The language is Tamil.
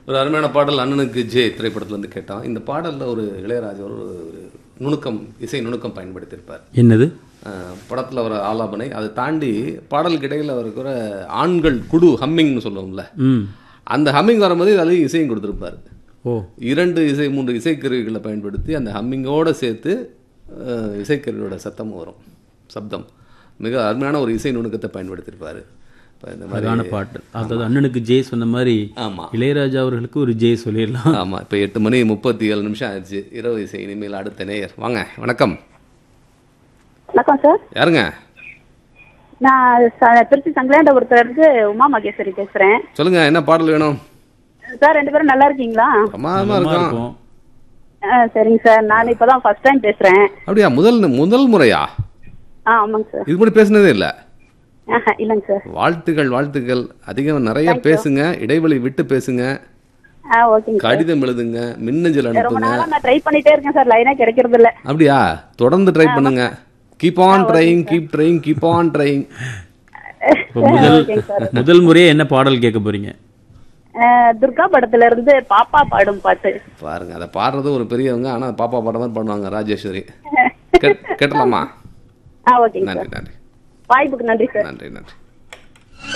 ஒரு அருமையான பாடல் அண்ணனுக்கு ஜே திரைப்படத்துலேருந்து கேட்டோம். இந்த பாடலில் ஒரு இளையராஜா ஒரு நுணுக்கம், இசை நுணுக்கம் பயன்படுத்தியிருப்பார். என்னது? படத்தில் வர ஆலாபனை, அதை தாண்டி பாடலுக்கு இடையில் இருக்கிற ஆண்கள் குடு ஹம்மிங்னு சொல்லுவோம்ல, அந்த ஹம்மிங் வரும்போது அதுலேயும் இசையும் கொடுத்துருப்பார். 3 இசைக்கருவிகளை பயன்படுத்தி அந்த ஹம்மிங்கோடு சேர்த்து இசைக்கருவியோட சப்தம் மிக அருமையான ஒரு இசை நுணுக்கத்தை பயன்படுத்தியிருப்பார். இந்த மாதிரியான பாட்டு, அதாவது அண்ணனுக்கு ஜெய் சொன்ன மாதிரி இளையராஜா அவர்களுக்கு ஒரு ஜெய் சொல்லிடலாம். ஆமாம், இப்போ 8:37 ஆயிடுச்சு. இரவு இசை இனிமேல் அடுத்த நேயர். வாங்க, வணக்கம். வணக்கம் சார். யாருங்க? நான் திருச்சி சங்கலாண்டபுரத்துலேருந்து உமா மகேஸ்வரி பேசுகிறேன். சொல்லுங்க, என்ன பாடல் வேணும் சார்? 2 பேரும் நல்லா இருக்கீங்களா? இருக்கும். சரிங்க சார், நான் இப்போ தான் ஃபர்ஸ்ட் டைம் பேசுகிறேன். அப்படியா? முதல் முறையா? ஆமாங்க சார். இது கூட பேசுனதே இல்லை? இல்லைங்க சார். வாழ்த்துக்கள். அதிகம் நிறைய பேசுங்க, இடைவெளி விட்டு பேசுங்க. ஓகேங்க. கடிதம் எழுதுங்க, மின்னஞ்சல் அனுப்புங்க. நான் ட்ரை பண்ணிட்டே இருக்கேன் சார், லைனே கிடைக்கிறது இல்ல. அப்படியா? தொடர்ந்து ட்ரை பண்ணுங்க. Keep on trying. முதல் முறையே என்ன பாடல் கேட்க போறீங்க? துர்கா படத்துல இருந்து பாப்பா பாடும் பாட்டு. பாருங்க, அதை பாடுறது ஒரு பெரியவங்க, ஆனா பாப்பா பாடம் தான் பண்ணுவாங்க, ராஜேஸ்வரி. கேட்டலாமா? ஓகேங்க. நன்றி. வாய்ப்புக்கு நன்றி சார். நன்றி.